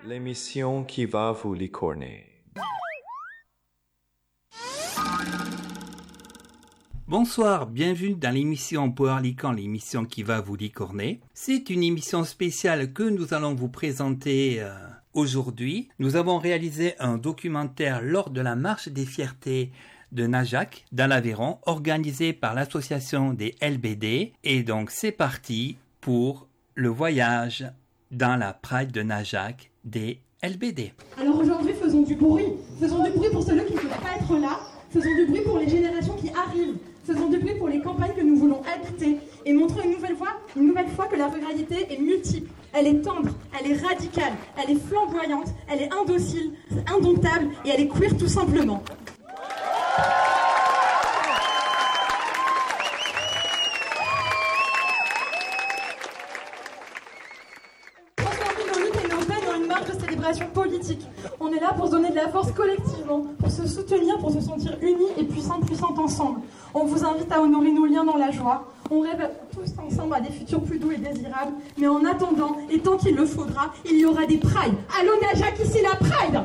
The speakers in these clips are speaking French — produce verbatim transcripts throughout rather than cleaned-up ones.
L'émission qui va vous licorner. Bonsoir, bienvenue dans l'émission Power Licorne, l'émission qui va vous licorner. C'est une émission spéciale que nous allons vous présenter euh, aujourd'hui. Nous avons réalisé un documentaire lors de la Marche des Fiertés de Najac, dans l'Aveyron, organisé par l'association des L B D. Et donc c'est parti pour le voyage dans la Pride de Najac des L B D. Alors aujourd'hui, faisons du bruit. Faisons du bruit pour ceux qui ne peuvent pas être là. Faisons du bruit pour les générations qui arrivent. Faisons du bruit pour les campagnes que nous voulons habiter. Et montrons une nouvelle fois, une nouvelle fois que la ruralité est multiple. Elle est tendre, elle est radicale, elle est flamboyante, elle est indocile, indomptable et elle est queer tout simplement. Politique. On est là pour se donner de la force collectivement, pour se soutenir, pour se sentir unis et puissantes, puissantes ensemble. On vous invite à honorer nos liens dans la joie. On rêve tous ensemble à des futurs plus doux et désirables. Mais en attendant, et tant qu'il le faudra, il y aura des prides. Allô Najac, ici la Pride.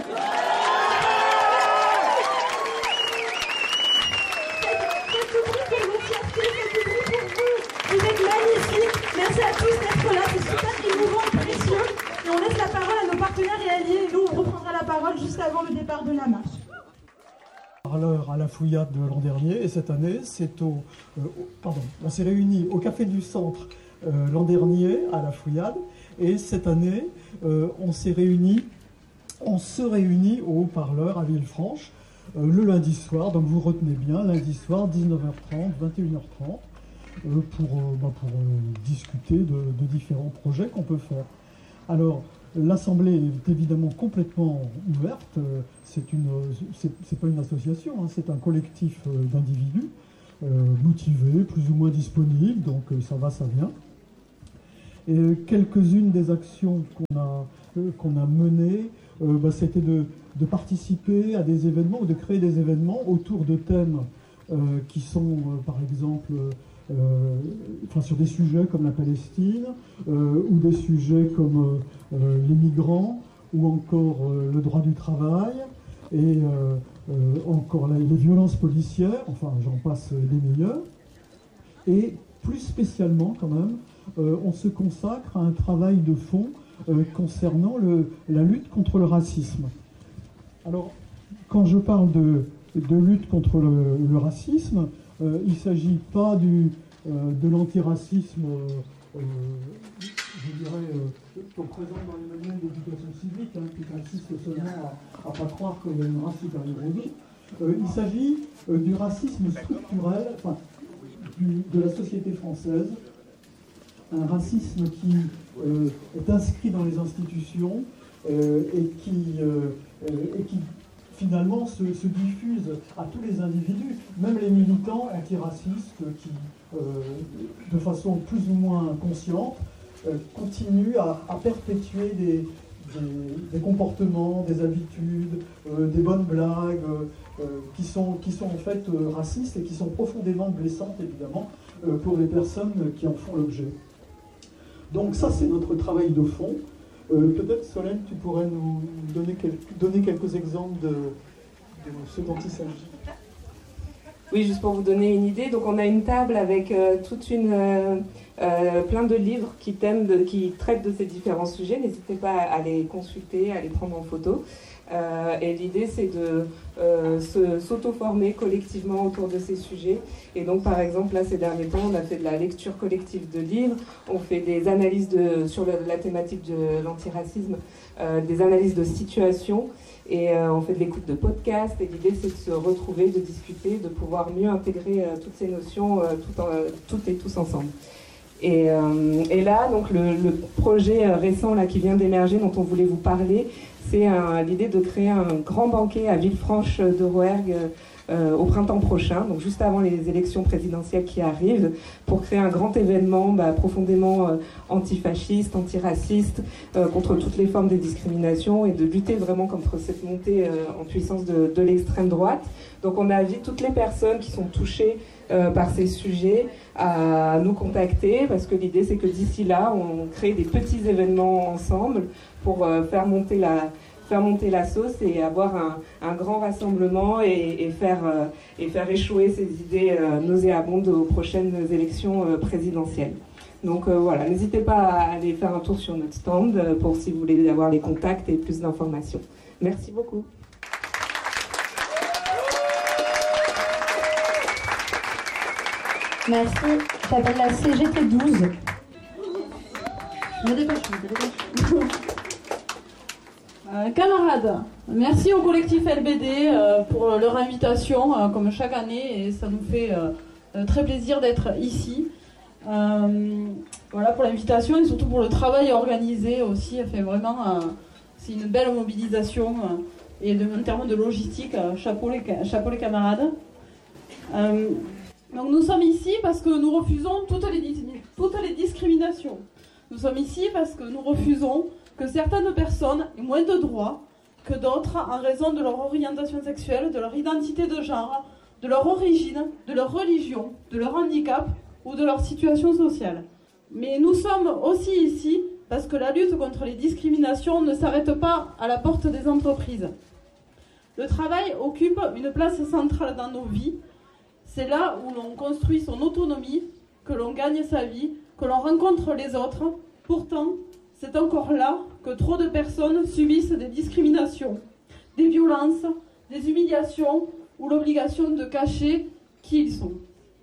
Faites du bruit pour vos fiertés, faites du bruit pour vous. Vous êtes magnifiques. Merci à tous d'être là, c'est super émouvant et précieux. Et on laisse la parole à nos partenaires et alliés, et nous on reprendra la parole juste avant le départ de la marche. Parleur à la Fouillade de l'an dernier, et cette année, c'est au, euh, au, pardon, on s'est réunis au Café du Centre euh, l'an dernier à la Fouillade, et cette année, euh, on s'est réunis, on se réunit au Haut-Parleur à Villefranche euh, le lundi soir. Donc vous retenez bien, lundi soir, dix-neuf heures trente, vingt et une heures trente, euh, pour, euh, bah, pour euh, discuter de, de différents projets qu'on peut faire. Alors, l'Assemblée est évidemment complètement ouverte. C'est une, c'est, c'est pas une association, hein, c'est un collectif d'individus euh, motivés, plus ou moins disponibles, donc ça va, ça vient. Et quelques-unes des actions qu'on a, euh, qu'on a menées, euh, bah, c'était de, de participer à des événements ou de créer des événements autour de thèmes euh, qui sont, euh, par exemple, Euh, enfin, sur des sujets comme la Palestine, euh, ou des sujets comme euh, euh, les migrants, ou encore euh, le droit du travail, et euh, euh, encore la, les violences policières, enfin j'en passe des meilleurs. Et plus spécialement quand même, euh, on se consacre à un travail de fond euh, concernant le, la lutte contre le racisme. Alors, quand je parle de, de lutte contre le, le racisme, Euh, il ne s'agit pas du, euh, de l'antiracisme, euh, euh, je dirais, euh, qu'on présente dans les manuels d'éducation civique, hein, qui consiste seulement à ne pas croire qu'il y a une race supérieure aux autres. Euh, il s'agit euh, du racisme structurel, enfin, du, de la société française, un racisme qui euh, est inscrit dans les institutions euh, et qui, euh, et qui finalement se, se diffuse à tous les individus, même les militants antiracistes qui, euh, de façon plus ou moins consciente, euh, continuent à, à perpétuer des, des, des comportements, des habitudes, euh, des bonnes blagues, euh, qui, sont, qui sont en fait euh, racistes et qui sont profondément blessantes, évidemment, euh, pour les personnes qui en font l'objet. Donc ça, c'est notre travail de fond. Euh, peut-être, Solène, tu pourrais nous donner, quel, donner quelques exemples de, de ce dont il s'agit. Oui, juste pour vous donner une idée, donc on a une table avec euh, toute une, euh, euh, plein de livres qui, de, qui traitent de ces différents sujets. N'hésitez pas à les consulter, à les prendre en photo. Euh, et l'idée, c'est de euh, se, s'auto-former collectivement autour de ces sujets. Et donc, par exemple, là, ces derniers temps, on a fait de la lecture collective de livres, on fait des analyses de, sur le, la thématique de l'antiracisme, euh, des analyses de situation, et euh, on fait de l'écoute de podcasts. Et l'idée, c'est de se retrouver, de discuter, de pouvoir mieux intégrer euh, toutes ces notions, euh, tout en, euh, toutes et tous ensemble. Et, euh, et là, donc, le, le projet récent là, qui vient d'émerger, dont on voulait vous parler, c'est un, l'idée de créer un grand banquet à Villefranche de Rouergue euh, au printemps prochain, donc juste avant les élections présidentielles qui arrivent, pour créer un grand événement bah, profondément euh, antifasciste, antiraciste, euh, contre toutes les formes de discrimination et de lutter vraiment contre cette montée euh, en puissance de, de l'extrême droite. Donc on invite toutes les personnes qui sont touchées euh, par ces sujets à nous contacter, parce que l'idée c'est que d'ici là, on crée des petits événements ensemble pour euh, faire monter la faire monter la sauce et avoir un, un grand rassemblement et, et, faire, euh, et faire échouer ces idées euh, nauséabondes aux prochaines élections euh, présidentielles. Donc euh, voilà, n'hésitez pas à aller faire un tour sur notre stand euh, pour si vous voulez avoir les contacts et plus d'informations. Merci beaucoup. Merci. Je m'appelle la C G T douze. Je me dépêche, je me dépêche. Euh, camarades, merci au collectif L B D euh, pour leur invitation, euh, comme chaque année, et ça nous fait euh, très plaisir d'être ici. Euh, voilà pour l'invitation et surtout pour le travail organisé aussi. Enfin, vraiment, euh, c'est une belle mobilisation euh, et de, en termes de logistique, euh, chapeau, les, chapeau les camarades. Euh, donc nous sommes ici parce que nous refusons toutes les, toutes les discriminations. Nous sommes ici parce que nous refusons que certaines personnes aient moins de droits que d'autres en raison de leur orientation sexuelle, de leur identité de genre, de leur origine, de leur religion, de leur handicap ou de leur situation sociale. Mais nous sommes aussi ici parce que la lutte contre les discriminations ne s'arrête pas à la porte des entreprises. Le travail occupe une place centrale dans nos vies. C'est là où l'on construit son autonomie, que l'on gagne sa vie, que l'on rencontre les autres. Pourtant, c'est encore là que trop de personnes subissent des discriminations, des violences, des humiliations ou l'obligation de cacher qui ils sont.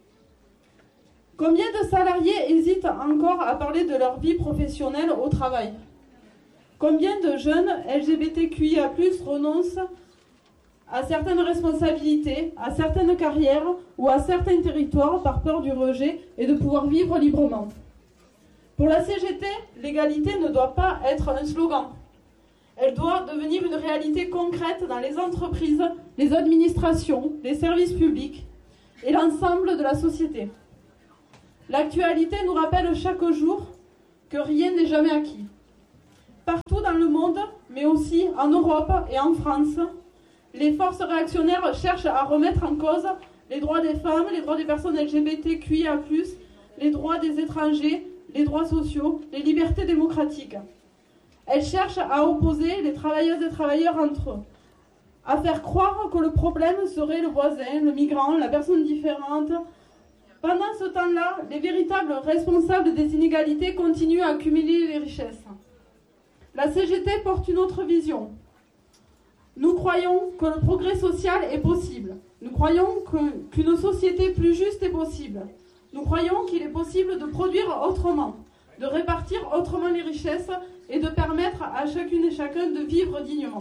Combien de salariés hésitent encore à parler de leur vie professionnelle au travail? Combien de jeunes L G B T Q I A plus, renoncent à certaines responsabilités, à certaines carrières ou à certains territoires par peur du rejet et de pouvoir vivre librement? Pour la C G T, l'égalité ne doit pas être un slogan. Elle doit devenir une réalité concrète dans les entreprises, les administrations, les services publics et l'ensemble de la société. L'actualité nous rappelle chaque jour que rien n'est jamais acquis. Partout dans le monde, mais aussi en Europe et en France, les forces réactionnaires cherchent à remettre en cause les droits des femmes, les droits des personnes L G B T Q I A plus, les droits des étrangers, les droits sociaux, les libertés démocratiques. Elles cherchent à opposer les travailleuses et travailleurs entre eux, à faire croire que le problème serait le voisin, le migrant, la personne différente. Pendant ce temps-là, les véritables responsables des inégalités continuent à accumuler les richesses. La C G T porte une autre vision. Nous croyons que le progrès social est possible. Nous croyons que, qu'une société plus juste est possible. Nous croyons qu'il est possible de produire autrement, de répartir autrement les richesses et de permettre à chacune et chacun de vivre dignement.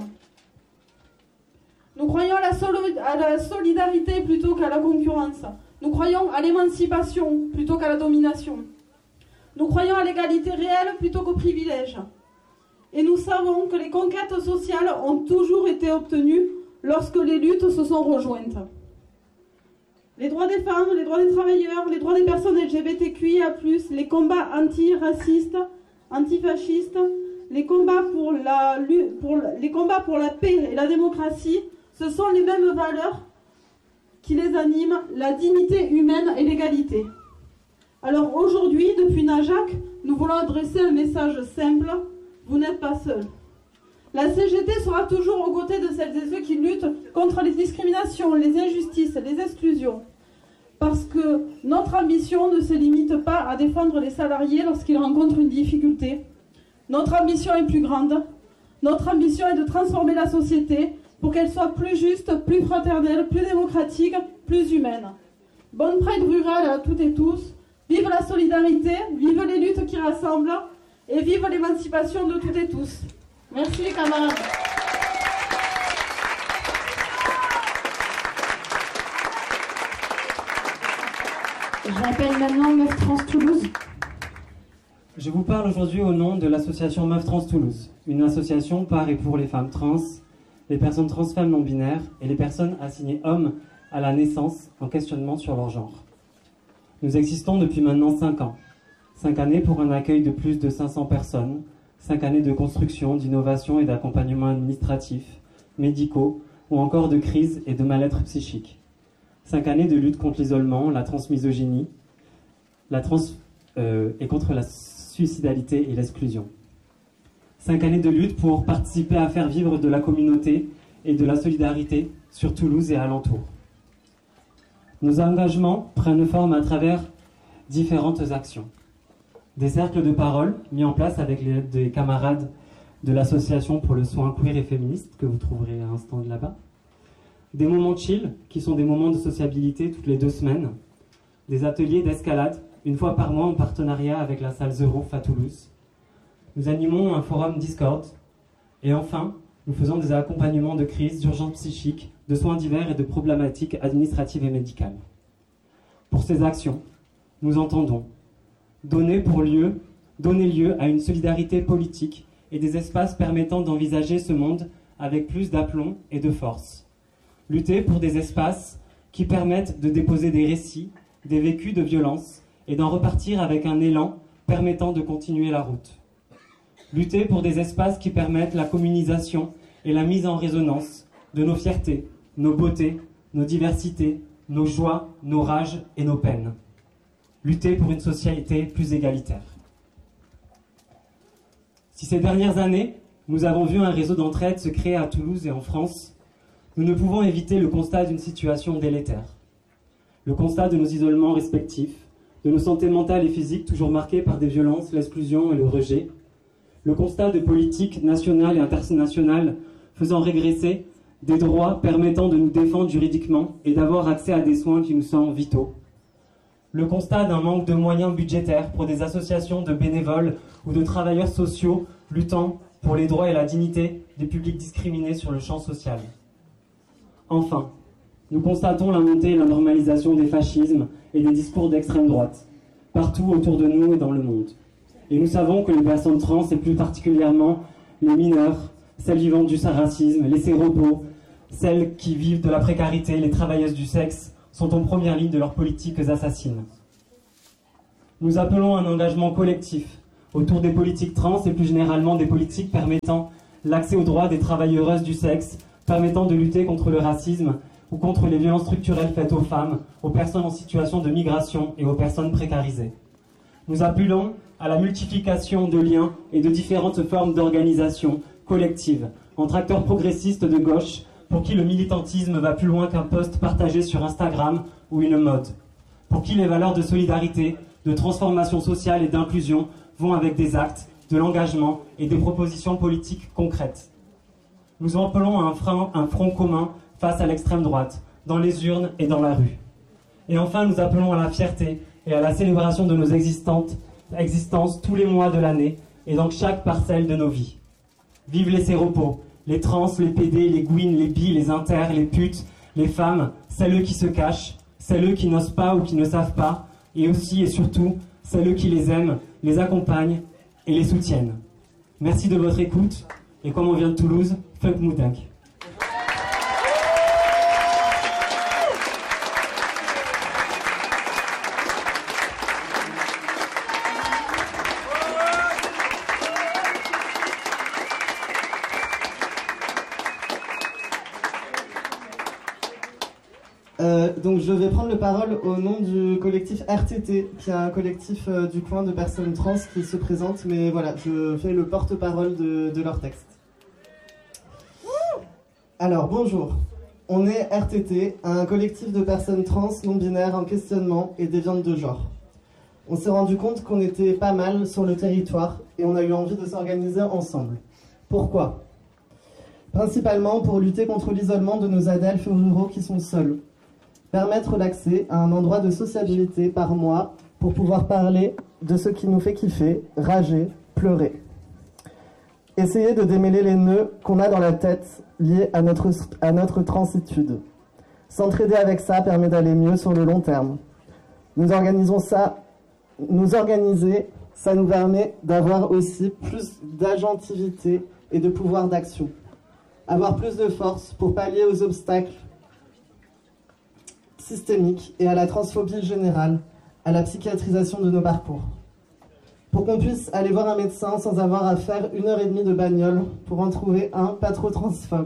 Nous croyons à la, soli- à la solidarité plutôt qu'à la concurrence. Nous croyons à l'émancipation plutôt qu'à la domination. Nous croyons à l'égalité réelle plutôt qu'au privilège. Et nous savons que les conquêtes sociales ont toujours été obtenues lorsque les luttes se sont rejointes. Les droits des femmes, les droits des travailleurs, les droits des personnes L G B T Q I A plus, les combats antiracistes, antifascistes, les combats pour la, pour, les combats pour la paix et la démocratie, ce sont les mêmes valeurs qui les animent, la dignité humaine et l'égalité. Alors aujourd'hui, depuis Najac, nous voulons adresser un message simple: vous n'êtes pas seuls. La C G T sera toujours aux côtés de celles et ceux qui luttent contre les discriminations, les injustices, les exclusions. Parce que notre ambition ne se limite pas à défendre les salariés lorsqu'ils rencontrent une difficulté. Notre ambition est plus grande. Notre ambition est de transformer la société pour qu'elle soit plus juste, plus fraternelle, plus démocratique, plus humaine. Bonne Pride rurale à toutes et tous. Vive la solidarité, vive les luttes qui rassemblent et vive l'émancipation de toutes et tous. Merci les camarades. J'appelle maintenant Meuf Trans Toulouse. Je vous parle aujourd'hui au nom de l'association Meuf Trans Toulouse, une association par et pour les femmes trans, les personnes trans femmes non binaires et les personnes assignées hommes à la naissance en questionnement sur leur genre. Nous existons depuis maintenant cinq ans. cinq années pour un accueil de plus de cinq cents personnes, cinq années de construction, d'innovation et d'accompagnement administratif, médicaux ou encore de crise et de mal-être psychique. cinq années de lutte contre l'isolement, la transmisogynie la trans, euh, et contre la suicidalité et l'exclusion. Cinq années de lutte pour participer à faire vivre de la communauté et de la solidarité sur Toulouse et alentours. Nos engagements prennent forme à travers différentes actions. Des cercles de parole mis en place avec les, des camarades de l'association pour le soin queer et féministe que vous trouverez à un stand là-bas. Des moments chill qui sont des moments de sociabilité toutes les deux semaines. Des ateliers d'escalade une fois par mois en partenariat avec la salle Zero à Toulouse. Nous animons un forum Discord. Et enfin, nous faisons des accompagnements de crise, d'urgence psychique, de soins divers et de problématiques administratives et médicales. Pour ces actions, nous entendons donner, pour lieu, donner lieu à une solidarité politique et des espaces permettant d'envisager ce monde avec plus d'aplomb et de force. Lutter pour des espaces qui permettent de déposer des récits, des vécus de violence et d'en repartir avec un élan permettant de continuer la route. Lutter pour des espaces qui permettent la communisation et la mise en résonance de nos fiertés, nos beautés, nos diversités, nos joies, nos rages et nos peines. Lutter pour une société plus égalitaire. Si ces dernières années, nous avons vu un réseau d'entraide se créer à Toulouse et en France, nous ne pouvons éviter le constat d'une situation délétère. Le constat de nos isolements respectifs, de nos santé mentale et physique toujours marquées par des violences, l'exclusion et le rejet. Le constat de politiques nationales et internationales faisant régresser des droits permettant de nous défendre juridiquement et d'avoir accès à des soins qui nous sont vitaux. Le constat d'un manque de moyens budgétaires pour des associations de bénévoles ou de travailleurs sociaux luttant pour les droits et la dignité des publics discriminés sur le champ social. Enfin, nous constatons la montée et la normalisation des fascismes et des discours d'extrême droite, partout autour de nous et dans le monde. Et nous savons que les personnes trans, et plus particulièrement les mineurs, celles vivant du racisme, les séropos, celles qui vivent de la précarité, les travailleuses du sexe, sont en première ligne de leurs politiques assassines. Nous appelons à un engagement collectif autour des politiques trans et plus généralement des politiques permettant l'accès aux droits des travailleuses du sexe, permettant de lutter contre le racisme ou contre les violences structurelles faites aux femmes, aux personnes en situation de migration et aux personnes précarisées. Nous appelons à la multiplication de liens et de différentes formes d'organisation collective entre acteurs progressistes de gauche pour qui le militantisme va plus loin qu'un post partagé sur Instagram ou une mode, pour qui les valeurs de solidarité, de transformation sociale et d'inclusion vont avec des actes, de l'engagement et des propositions politiques concrètes. Nous appelons à un front, un front commun face à l'extrême droite, dans les urnes et dans la rue. Et enfin, nous appelons à la fierté et à la célébration de nos existantes, existences tous les mois de l'année et dans chaque parcelle de nos vies. Vive les séropos, les trans, les pédés, les gouines, les bi, les inter, les putes, les femmes, celles qui se cachent, celles qui n'osent pas ou qui ne savent pas, et aussi et surtout celles qui les aiment, les accompagnent et les soutiennent. Merci de votre écoute, et comme on vient de Toulouse, fuck Moudak. Euh, donc je vais prendre la parole au nom du collectif R T T, qui est un collectif euh, du coin de personnes trans qui se présentent, mais voilà, je fais le porte-parole de, de leur texte. Alors, bonjour. On est R T T, un collectif de personnes trans, non-binaires, en questionnement et déviantes de genre. On s'est rendu compte qu'on était pas mal sur le territoire et on a eu envie de s'organiser ensemble. Pourquoi ? Principalement pour lutter contre l'isolement de nos adelphes ruraux qui sont seuls. Permettre l'accès à un endroit de sociabilité par mois pour pouvoir parler de ce qui nous fait kiffer, rager, pleurer. Essayer de démêler les nœuds qu'on a dans la tête liés à notre, à notre transitude. S'entraider avec ça permet d'aller mieux sur le long terme. Nous organisons ça, nous organiser, ça nous permet d'avoir aussi plus d'agentivité et de pouvoir d'action. Avoir plus de force pour pallier aux obstacles systémique et à la transphobie générale, à la psychiatrisation de nos parcours. Pour qu'on puisse aller voir un médecin sans avoir à faire une heure et demie de bagnole pour en trouver un pas trop transphobe.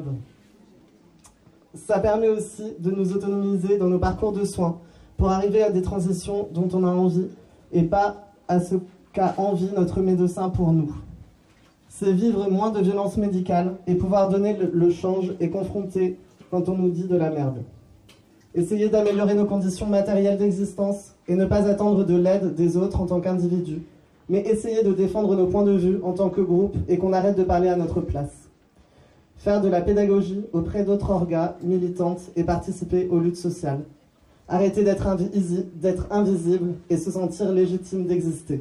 Ça permet aussi de nous autonomiser dans nos parcours de soins pour arriver à des transitions dont on a envie et pas à ce qu'a envie notre médecin pour nous. c'est vivre moins de violences médicales et pouvoir donner le, le change et confronter quand on nous dit de la merde. Essayer d'améliorer nos conditions matérielles d'existence et ne pas attendre de l'aide des autres en tant qu'individus, mais essayer de défendre nos points de vue en tant que groupe et qu'on arrête de parler à notre place. Faire de la pédagogie auprès d'autres orgas militantes et participer aux luttes sociales. Arrêter d'être invisi- d'être invisible et se sentir légitime d'exister.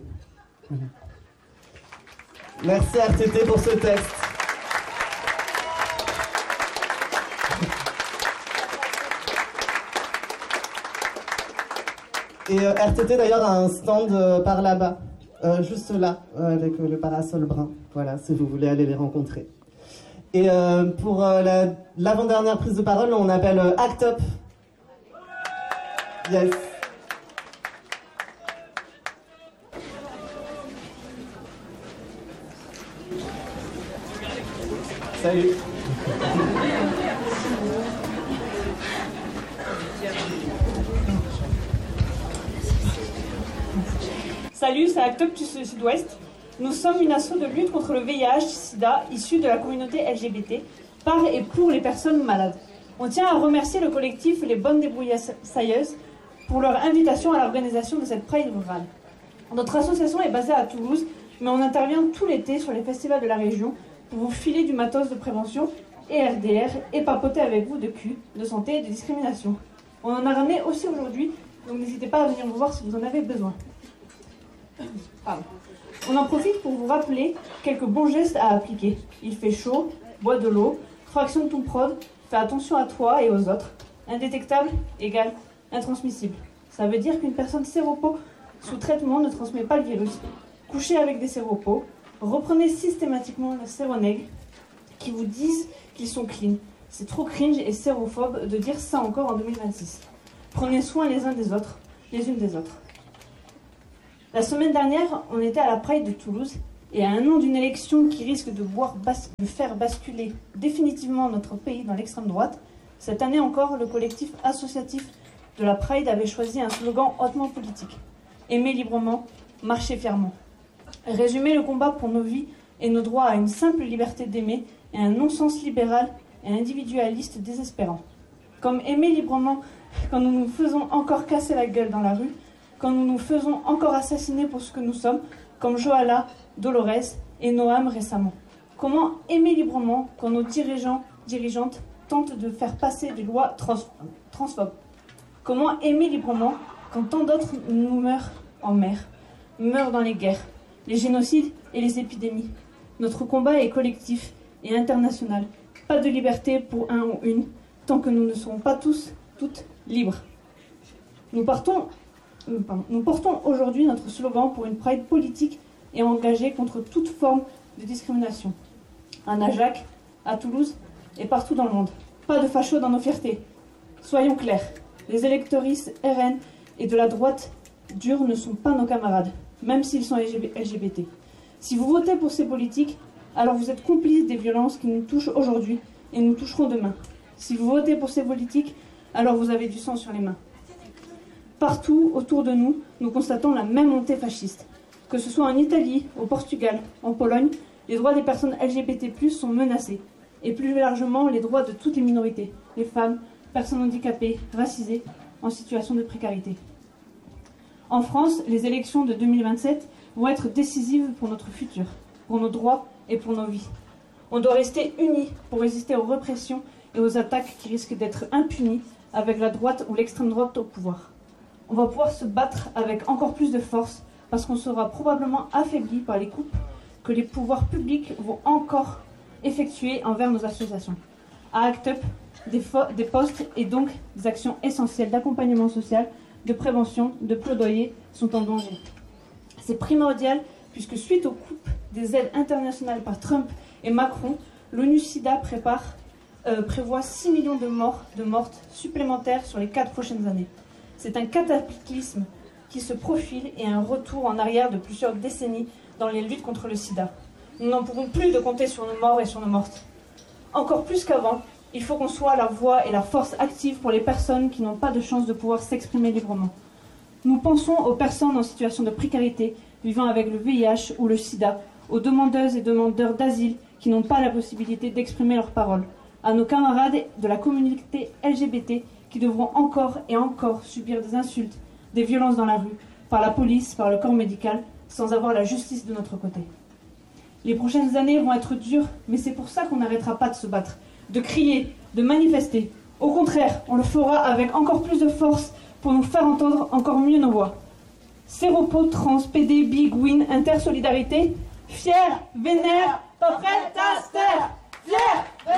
Merci R T T pour ce texte. Et euh, R T T d'ailleurs a un stand euh, par là-bas, euh, juste là, euh, avec euh, le parasol brun. Voilà, si vous voulez aller les rencontrer. Et euh, pour euh, la, l'avant-dernière prise de parole, on appelle euh, Act Up. Yes. Salut. Salut, c'est Act Up du Sud-Ouest. Nous sommes une asso de lutte contre le V I H sida issue de la communauté L G B T par et pour les personnes malades. On tient à remercier le collectif Les Bonnes Débrouillailleuses pour leur invitation à l'organisation de cette Pride rurale. Notre association est basée à Toulouse, mais on intervient tout l'été sur les festivals de la région pour vous filer du matos de prévention et R D R et papoter avec vous de cul, de santé et de discrimination. On en a ramené aussi aujourd'hui, donc n'hésitez pas à venir nous voir si vous en avez besoin. Pardon. On en profite pour vous rappeler quelques bons gestes à appliquer. Il fait chaud, bois de l'eau, fraction de ton prod, fais attention à toi et aux autres. Indétectable égale intransmissible. Ça veut dire qu'une personne séropo sous traitement ne transmet pas le virus. Couchez avec des séropos, reprenez systématiquement le séroneg qui vous disent qu'ils sont clean. C'est trop cringe et sérophobe de dire ça encore en deux mille vingt-six. Prenez soin les uns des autres, les unes des autres. La semaine dernière, on était à la Pride de Toulouse et à un an d'une élection qui risque de, boire bas- de faire basculer définitivement notre pays dans l'extrême droite, cette année encore, le collectif associatif de la Pride avait choisi un slogan hautement politique. Aimer librement, marcher fièrement. Résumer le combat pour nos vies et nos droits à une simple liberté d'aimer et un non-sens libéral et individualiste désespérant. Comme aimer librement quand nous nous faisons encore casser la gueule dans la rue, quand nous nous faisons encore assassiner pour ce que nous sommes, comme Joala, Dolores et Noam récemment. Comment aimer librement quand nos dirigeants, dirigeantes tentent de faire passer des lois trans- transphobes? Comment aimer librement quand tant d'autres nous meurent en mer, meurent dans les guerres, les génocides et les épidémies? Notre combat est collectif et international. Pas de liberté pour un ou une, tant que nous ne serons pas tous, toutes libres. Nous partons... Nous portons aujourd'hui notre slogan pour une Pride politique et engagée contre toute forme de discrimination. À Najac, à Toulouse et partout dans le monde. Pas de fachos dans nos fiertés. Soyons clairs, les électoristes R N et de la droite dure ne sont pas nos camarades, même s'ils sont L G B T. Si vous votez pour ces politiques, alors vous êtes complices des violences qui nous touchent aujourd'hui et nous toucheront demain. Si vous votez pour ces politiques, alors vous avez du sang sur les mains. Partout autour de nous, nous constatons la même montée fasciste. Que ce soit en Italie, au Portugal, en Pologne, les droits des personnes L G B T plus, sont menacés. Et plus largement, les droits de toutes les minorités, les femmes, personnes handicapées, racisées, en situation de précarité. En France, les élections de deux mille vingt-sept vont être décisives pour notre futur, pour nos droits et pour nos vies. On doit rester unis pour résister aux répressions et aux attaques qui risquent d'être impunies avec la droite ou l'extrême droite au pouvoir. On va pouvoir se battre avec encore plus de force parce qu'on sera probablement affaibli par les coupes que les pouvoirs publics vont encore effectuer envers nos associations. À Act Up, des, fo- des postes et donc des actions essentielles d'accompagnement social, de prévention, de plaidoyer sont en danger. C'est primordial puisque suite aux coupes des aides internationales par Trump et Macron, l'ONU-SIDA prépare, euh, prévoit six millions de morts, de mortes supplémentaires sur les quatre prochaines années. C'est un cataclysme qui se profile et un retour en arrière de plusieurs décennies dans les luttes contre le sida. Nous n'en pourrons plus de compter sur nos morts et sur nos mortes. Encore plus qu'avant, il faut qu'on soit la voix et la force active pour les personnes qui n'ont pas de chance de pouvoir s'exprimer librement. Nous pensons aux personnes en situation de précarité, vivant avec le V I H ou le sida, aux demandeuses et demandeurs d'asile qui n'ont pas la possibilité d'exprimer leurs paroles, à nos camarades de la communauté L G B T qui devront encore et encore subir des insultes, des violences dans la rue, par la police, par le corps médical, sans avoir la justice de notre côté. Les prochaines années vont être dures, mais c'est pour ça qu'on n'arrêtera pas de se battre, de crier, de manifester. Au contraire, on le fera avec encore plus de force pour nous faire entendre encore mieux nos voix. Séropo, Trans, P D, Big, Win, Intersolidarité, fier, vénère, pas prête à se taire, fier.